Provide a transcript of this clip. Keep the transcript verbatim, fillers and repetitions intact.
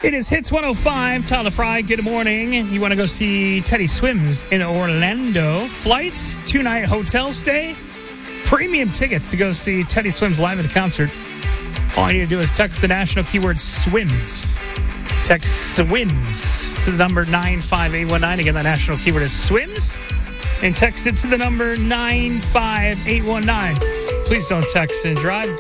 It is Hits one oh five, Tyler Fry. Good morning. You want to go see Teddy Swims in Orlando. Flights, two-night hotel stay, premium tickets to go see Teddy Swims live in concert. All you need to do is text the national keyword SWIMS. Text SWIMS to the number nine five eight one nine. Again, the national keyword is SWIMS. And text it to the number nine five eight one nine. Please don't text and drive.